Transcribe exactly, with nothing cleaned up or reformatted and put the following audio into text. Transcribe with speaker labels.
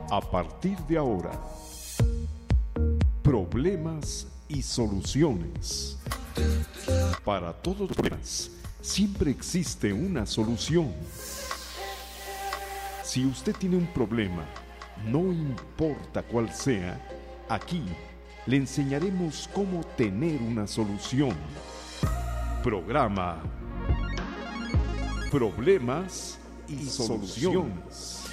Speaker 1: A partir de ahora, problemas y soluciones. Para todos los problemas, siempre existe una solución. Si usted tiene un problema, no importa cuál sea, aquí le enseñaremos cómo tener una solución. Programa Problemas y Soluciones.